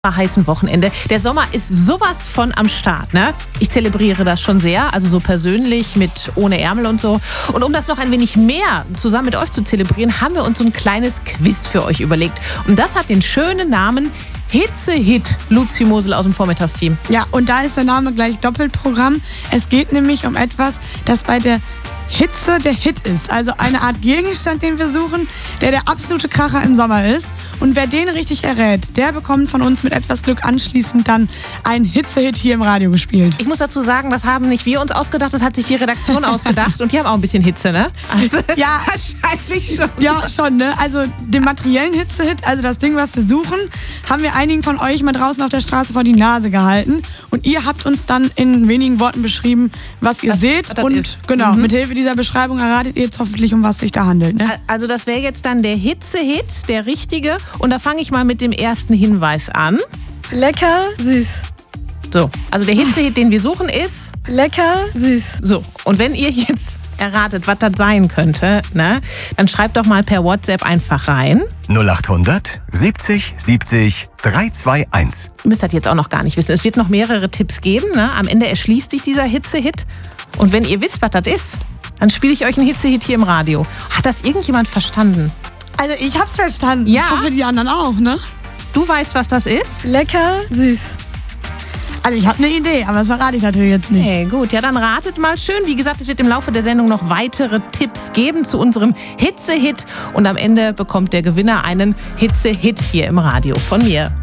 Heißen Wochenende. Der Sommer ist sowas von am Start, ne? Ich zelebriere das schon sehr, also so persönlich mit ohne Ärmel und so. Und um das noch ein wenig mehr zusammen mit euch zu zelebrieren, haben wir uns so ein kleines Quiz für euch überlegt. Und das hat den schönen Namen Hitze-Hit. Luzi Mosel aus dem Vormittagsteam. Ja, und da ist der Name gleich Doppelprogramm. Es geht nämlich um etwas, das bei der Hitze der Hit ist. Also eine Art Gegenstand, den wir suchen, der absolute Kracher im Sommer ist. Und wer den richtig errät, der bekommt von uns mit etwas Glück anschließend dann einen Hitze-Hit hier im Radio gespielt. Ich muss dazu sagen, das haben nicht wir uns ausgedacht, das hat sich die Redaktion ausgedacht. Und die haben auch ein bisschen Hitze, ne? Also, ja, wahrscheinlich schon. Ja, schon, ne? Also den materiellen Hitze-Hit, also das Ding, was wir suchen, haben wir einigen von euch mal draußen auf der Straße vor die Nase gehalten. Und ihr habt uns dann in wenigen Worten beschrieben, was ihr seht. Das und ist. Genau, mit Hilfe dieser Beschreibung erratet ihr jetzt hoffentlich, um was sich da handelt. Ne? Also das wäre jetzt dann der Hitze-Hit, der richtige. Und da fange ich mal mit dem ersten Hinweis an. Lecker, süß. So, also der Hitze-Hit, den wir suchen, ist... Lecker, süß. So, und wenn ihr jetzt erratet, was das sein könnte, ne, dann schreibt doch mal per WhatsApp einfach rein. 0800 70 70 321. Ihr müsst das jetzt auch noch gar nicht wissen. Es wird noch mehrere Tipps geben. Ne? Am Ende erschließt sich dieser Hitze-Hit. Und wenn ihr wisst, was das ist, dann spiele ich euch einen Hitze-Hit hier im Radio. Hat das irgendjemand verstanden? Also ich hab's verstanden. Ja? Ich hoffe, die anderen auch, ne? Du weißt, was das ist? Lecker, süß. Also ich habe eine Idee, aber das verrate ich natürlich jetzt nicht. Hey, gut, ja, dann ratet mal schön. Wie gesagt, es wird im Laufe der Sendung noch weitere Tipps geben zu unserem Hitze-Hit. Und am Ende bekommt der Gewinner einen Hitze-Hit hier im Radio von mir.